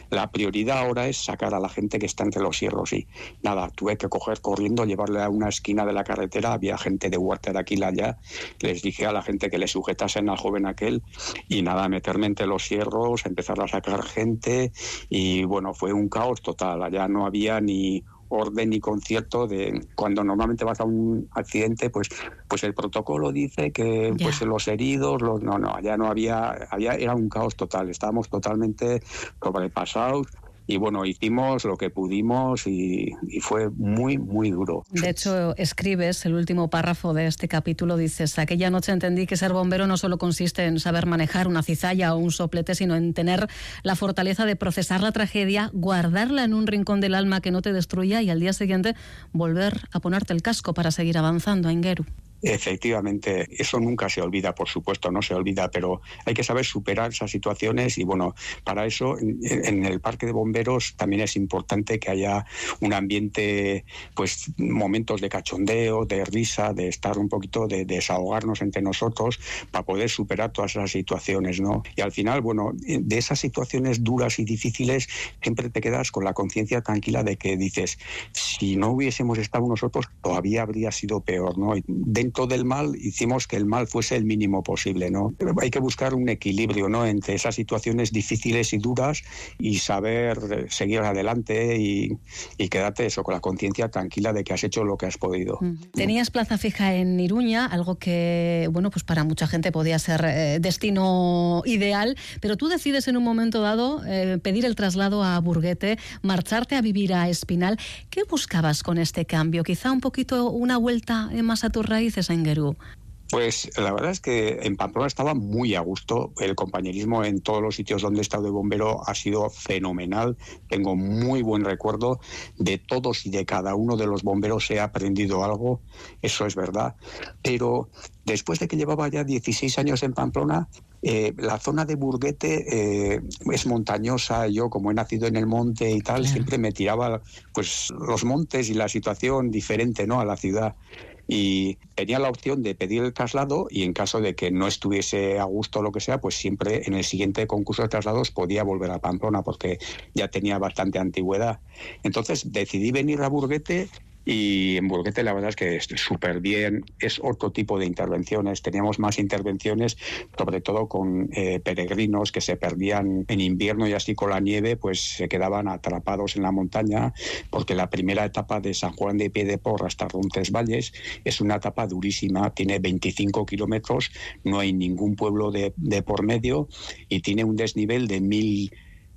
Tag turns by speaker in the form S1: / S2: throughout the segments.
S1: la prioridad ahora es sacar a la gente que está entre los hierros. Y nada, tuve que coger corriendo, llevarle a una esquina de la carretera, había gente de Huerta de Aquila allá, les dije a la gente que le sujetasen al joven aquel y nada, meterme entre los hierros, empezar a sacar gente y bueno, fue un caos total, allá no había ni orden y concierto de cuando normalmente vas a un accidente, pues el protocolo dice que pues los heridos, allá no había, era un caos total, estábamos totalmente sobrepasados. Y bueno, hicimos lo que pudimos y fue muy, muy duro.
S2: De hecho, escribes, el último párrafo de este capítulo, dices: aquella noche entendí que ser bombero no solo consiste en saber manejar una cizalla o un soplete, sino en tener la fortaleza de procesar la tragedia, guardarla en un rincón del alma que no te destruya y al día siguiente volver a ponerte el casco para seguir avanzando, Aingeru.
S1: Efectivamente, eso nunca se olvida, por supuesto, no se olvida, pero hay que saber superar esas situaciones y bueno, para eso en el parque de bomberos también es importante que haya un ambiente, pues momentos de cachondeo, de risa, de estar un poquito, de desahogarnos entre nosotros para poder superar todas esas situaciones, ¿no? Y al final, bueno, de esas situaciones duras y difíciles siempre te quedas con la conciencia tranquila de que dices, si no hubiésemos estado nosotros todavía habría sido peor, ¿no? Y dentro del mal hicimos que el mal fuese el mínimo posible, ¿no? Hay que buscar un equilibrio, ¿no?, entre esas situaciones difíciles y duras y saber seguir adelante y quedarte eso con la conciencia tranquila de que has hecho lo que has podido.
S2: Tenías plaza fija en Iruña, algo que, bueno, pues para mucha gente podía ser destino ideal, pero tú decides en un momento dado pedir el traslado a Burguete, marcharte a vivir a Espinal. ¿Qué buscabas con este cambio? Quizá un poquito una vuelta más a tus raíces, Aingeru.
S1: Pues la verdad es que en Pamplona estaba muy a gusto. El compañerismo en todos los sitios donde he estado de bombero ha sido fenomenal. Tengo muy buen recuerdo de todos y de cada uno de los bomberos. He aprendido algo, eso es verdad. Pero después de que llevaba ya 16 años en Pamplona, la zona de Burguete es montañosa. Yo, como he nacido en el monte y tal, siempre me tiraba pues los montes y la situación diferente, ¿no?, a la ciudad. Y tenía la opción de pedir el traslado y en caso de que no estuviese a gusto o lo que sea, pues siempre en el siguiente concurso de traslados podía volver a Pamplona porque ya tenía bastante antigüedad. Entonces decidí venir a Burguete. Y en Burguete la verdad es que es súper bien, es otro tipo de intervenciones, teníamos más intervenciones, sobre todo con peregrinos que se perdían en invierno y así con la nieve, pues se quedaban atrapados en la montaña, porque la primera etapa de San Juan de Piedeport hasta Roncesvalles es una etapa durísima, tiene 25 kilómetros, no hay ningún pueblo de por medio y tiene un desnivel de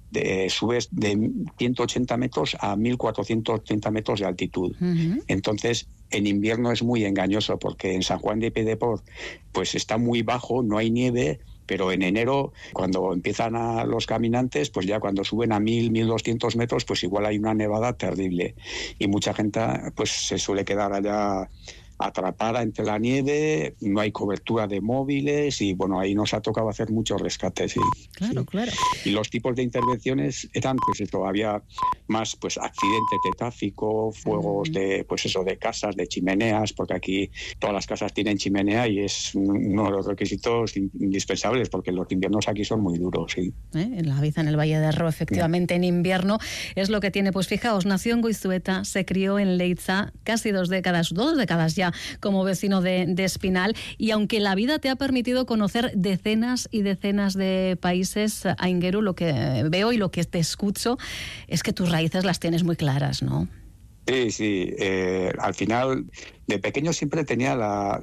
S1: subes de 180 metros a 1.430 metros de altitud. Entonces, en invierno es muy engañoso porque en San Juan de Piedeport pues está muy bajo, no hay nieve, pero en enero, cuando empiezan los caminantes, pues ya cuando suben a 1.200 metros, pues igual hay una nevada terrible. Y mucha gente pues se suele quedar allá atrapada entre la nieve, no hay cobertura de móviles y bueno, ahí nos ha tocado hacer muchos rescates.
S2: Claro.
S1: Y los tipos de intervenciones eran pues eso, había más pues accidentes de tráfico, fuegos de pues eso, de casas, de chimeneas, porque aquí todas las casas tienen chimenea y es uno de los requisitos indispensables porque los inviernos aquí son muy duros.
S2: La vida en el Valle de Ro, efectivamente, en invierno es lo que tiene. Pues fijaos, nació en Goizueta, se crió en Leitza, casi 2 décadas ya como vecino de Espinal, y aunque la vida te ha permitido conocer decenas y decenas de países, Aingeru, lo que veo y lo que te escucho es que tus raíces las tienes muy claras, ¿no?
S1: Sí. Al final, de pequeño siempre tenía la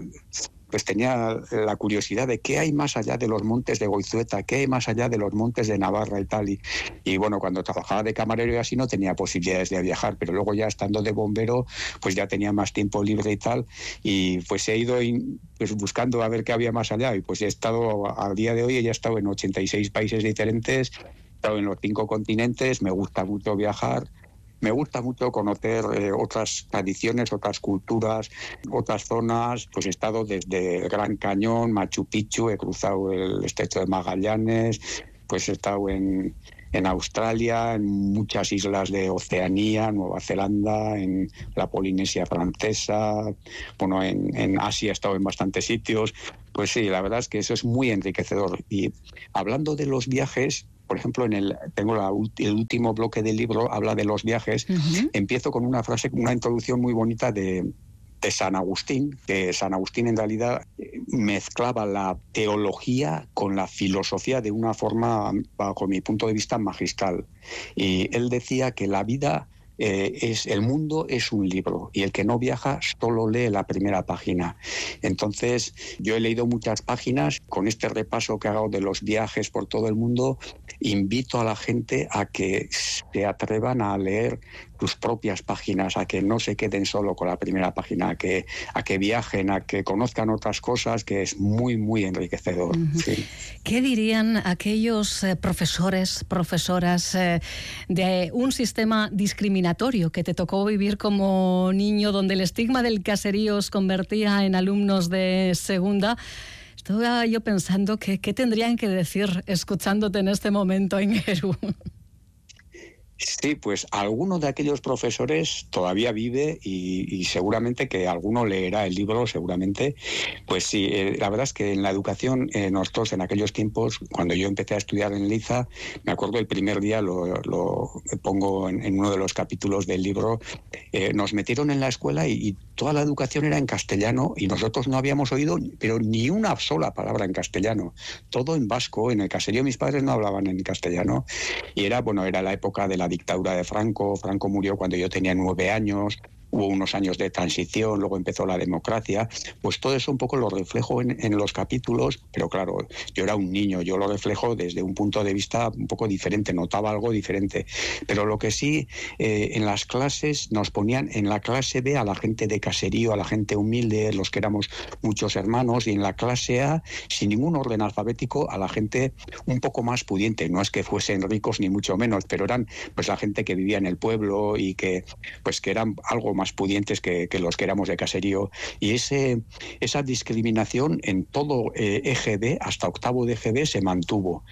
S1: curiosidad de qué hay más allá de los montes de Goizueta, qué hay más allá de los montes de Navarra y tal. Y bueno, cuando trabajaba de camarero y así no tenía posibilidades de viajar, pero luego ya estando de bombero, pues ya tenía más tiempo libre y tal. Y pues he ido pues buscando a ver qué había más allá. Y pues he estado, al día de hoy, ya he estado en 86 países diferentes, he estado en los 5 continentes, me gusta mucho viajar. Me gusta mucho conocer otras tradiciones, otras culturas, otras zonas. Pues he estado desde el Gran Cañón, Machu Picchu, he cruzado el Estrecho de Magallanes, pues he estado en Australia, en muchas islas de Oceanía, Nueva Zelanda, en la Polinesia Francesa, bueno, en Asia he estado en bastantes sitios. Pues sí, la verdad es que eso es muy enriquecedor. Y hablando de los viajes, por ejemplo, el último bloque del libro, habla de los viajes. Empiezo con una frase, una introducción muy bonita de San Agustín, que San Agustín en realidad mezclaba la teología con la filosofía de una forma, bajo mi punto de vista, magistral. Y él decía que la vida el mundo es un libro y el que no viaja solo lee la primera página. Entonces, yo he leído muchas páginas. Con este repaso que hago de los viajes por todo el mundo, invito a la gente a que se atrevan a leer tus propias páginas, a que no se queden solo con la primera página, a que viajen, a que conozcan otras cosas, que es muy, muy enriquecedor. Sí.
S2: ¿Qué dirían aquellos profesores, profesoras de un sistema discriminatorio que te tocó vivir como niño, donde el estigma del caserío os convertía en alumnos de segunda? Estaba yo pensando qué tendrían que decir escuchándote en este momento, Aingeru.
S1: Sí, pues alguno de aquellos profesores todavía vive y seguramente que alguno leerá el libro, seguramente. Pues sí, la verdad es que en la educación, nosotros en aquellos tiempos, cuando yo empecé a estudiar en Leiza, me acuerdo el primer día, lo pongo en uno de los capítulos del libro, nos metieron en la escuela y toda la educación era en castellano y nosotros no habíamos oído pero ni una sola palabra en castellano, todo en vasco. En el caserío mis padres no hablaban en castellano y era la época de la dictadura de Franco. Franco murió cuando yo tenía 9 años. Hubo unos años de transición, luego empezó la democracia. Pues todo eso un poco lo reflejo en los capítulos, pero claro, yo era un niño, yo lo reflejo desde un punto de vista un poco diferente, notaba algo diferente. Pero lo que sí, en las clases nos ponían en la clase B a la gente de caserío, a la gente humilde, los que éramos muchos hermanos, y en la clase A, sin ningún orden alfabético, a la gente un poco más pudiente. No es que fuesen ricos ni mucho menos, pero eran pues la gente que vivía en el pueblo y que eran algo más pudientes que los que éramos de caserío. Y esa discriminación en todo EGB, hasta octavo de EGB, se mantuvo.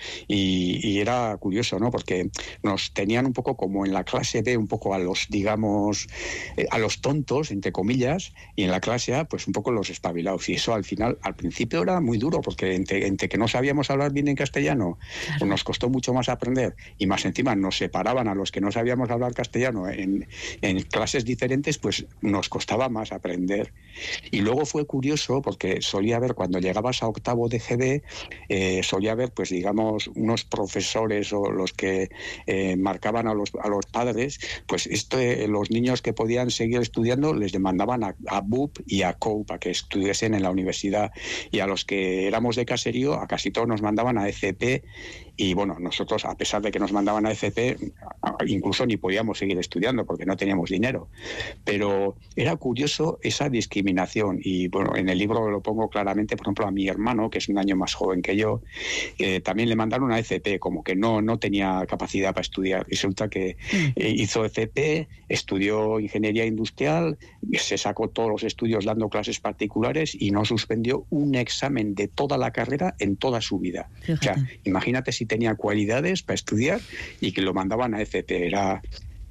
S1: Y era curioso, ¿no? Porque nos tenían un poco como en la clase B, un poco a los, digamos, a los tontos, entre comillas, y en la clase A, pues un poco los espabilados. Y eso al principio era muy duro, porque entre que no sabíamos hablar bien en castellano, pues nos costó mucho más aprender. Y más encima nos separaban a los que no sabíamos hablar castellano en clases diferentes, pues nos costaba más aprender. Y luego fue curioso porque solía haber, cuando llegabas a octavo de GB, solía haber, pues digamos, unos profesores o los que marcaban a los padres, pues los niños que podían seguir estudiando les demandaban a BUP y a COUP a que estudiesen en la universidad, y a los que éramos de caserío, a casi todos nos mandaban a FP. Y bueno, nosotros, a pesar de que nos mandaban a FP, incluso ni podíamos seguir estudiando porque no teníamos dinero. Pero era curioso esa discriminación. Y bueno, en el libro lo pongo claramente, por ejemplo, a mi hermano, que es un año más joven que yo, también le mandaron a FP, como que no tenía capacidad para estudiar. Resulta que hizo FP, estudió ingeniería industrial, se sacó todos los estudios dando clases particulares y no suspendió un examen de toda la carrera en toda su vida. Fíjate. O sea, imagínate si tenía cualidades para estudiar y que lo mandaban a FP. Era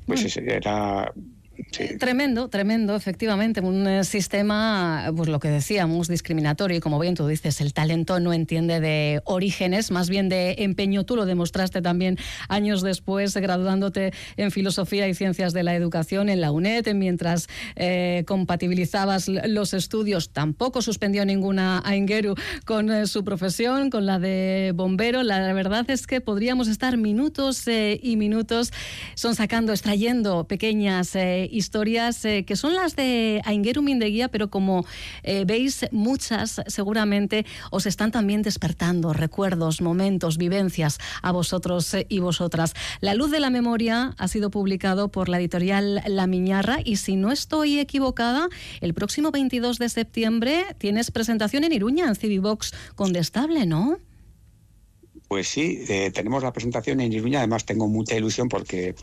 S1: Sí.
S2: Tremendo, efectivamente. Un sistema, pues lo que decíamos, discriminatorio. Y como bien tú dices, el talento no entiende de orígenes, más bien de empeño. Tú lo demostraste también años después, graduándote en Filosofía y Ciencias de la Educación en la UNED, mientras compatibilizabas los estudios. Tampoco suspendió ninguna Aingeru con su profesión, con la de bombero. La verdad es que podríamos estar minutos y minutos extrayendo pequeñas historias que son las de Aingeru Mindegia, pero como veis, muchas seguramente os están también despertando recuerdos, momentos, vivencias a vosotros y vosotras. La luz de la memoria ha sido publicado por la editorial La Miñarra y, si no estoy equivocada, el próximo 22 de septiembre tienes presentación en Iruña, en Civivox Condestable, ¿no?
S1: Pues sí, tenemos la presentación en Iruña. Además tengo mucha ilusión porque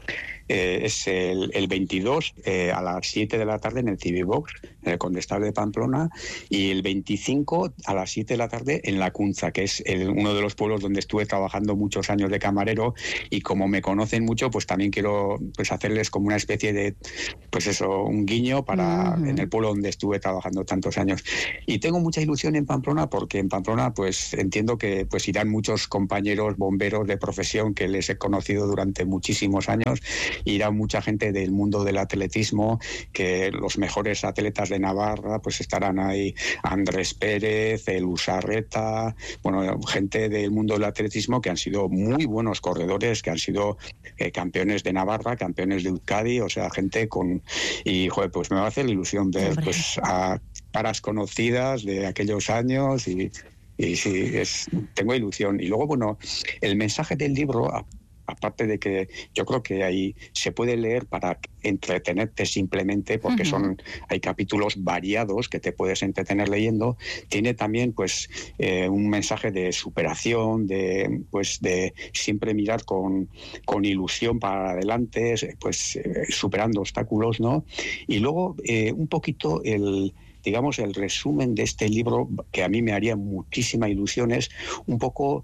S1: es el 22 a las 7 de la tarde en el Civibox, en el Condestable de Pamplona, y el 25 a las 7 de la tarde en La Cunza, que es uno de los pueblos donde estuve trabajando muchos años de camarero, y como me conocen mucho, pues también quiero pues hacerles como una especie de, pues eso, un guiño para en el pueblo donde estuve trabajando tantos años. Y tengo mucha ilusión en Pamplona, porque en Pamplona pues entiendo que pues irán muchos compañeros bomberos de profesión que les he conocido durante muchísimos años, irá mucha gente del mundo del atletismo, que los mejores atletas de Navarra pues estarán ahí, Andrés Pérez, el Usarreta, bueno, gente del mundo del atletismo que han sido muy buenos corredores, que han sido campeones de Navarra, campeones de Euskadi, o sea, gente con... Y, joder, pues me va a hacer la ilusión ver pues a caras conocidas de aquellos años y sí, tengo ilusión. Y luego, bueno, el mensaje del libro, aparte de que yo creo que ahí se puede leer para entretenerte simplemente, porque hay capítulos variados que te puedes entretener leyendo, tiene también pues un mensaje de superación, de siempre mirar con ilusión para adelante, pues superando obstáculos, ¿no? Y luego un poquito el resumen de este libro, que a mí me haría muchísima ilusión, es un poco,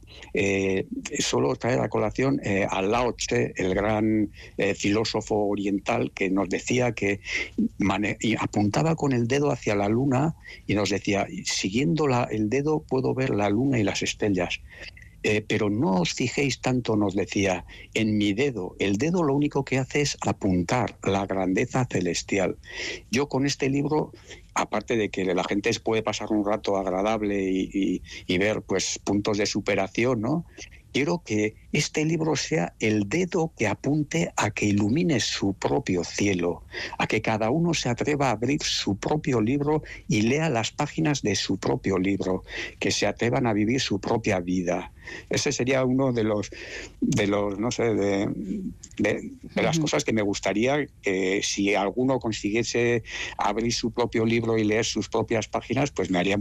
S1: solo traer a colación a Lao Tse, el gran filósofo oriental, que nos decía que apuntaba con el dedo hacia la luna y nos decía, siguiendo el dedo puedo ver la luna y las estrellas. Pero no os fijéis tanto, nos decía, en mi dedo. El dedo lo único que hace es apuntar la grandeza celestial. Yo con este libro, aparte de que la gente puede pasar un rato agradable y ver pues puntos de superación, ¿no? Quiero que este libro sea el dedo que apunte a que ilumine su propio cielo, a que cada uno se atreva a abrir su propio libro y lea las páginas de su propio libro, que se atrevan a vivir su propia vida. Ese sería uno de los no sé, de las cosas que me gustaría que si alguno consiguiese abrir su propio libro y leer sus propias páginas, pues me haría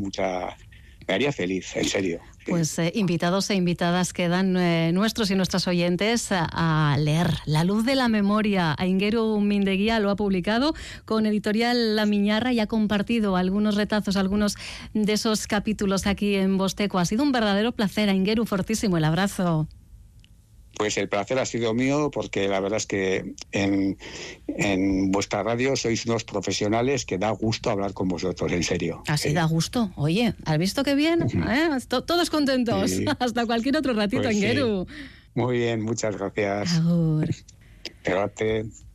S1: feliz, en serio.
S2: Pues invitados e invitadas quedan nuestros y nuestras oyentes a leer La luz de la memoria. Aingeru Mindeguía lo ha publicado con Editorial La Miñarra y ha compartido algunos retazos, algunos de esos capítulos aquí en Vosteco. Ha sido un verdadero placer, Aingeru, fortísimo el abrazo.
S1: Pues el placer ha sido mío, porque la verdad es que en vuestra radio sois unos profesionales que da gusto hablar con vosotros, en serio.
S2: Así da gusto. Oye, ¿has visto qué bien? Todos contentos. Sí. Hasta cualquier otro ratito, pues Aingeru.
S1: Sí. Muy bien, muchas gracias.
S2: Agur.
S1: Gracias.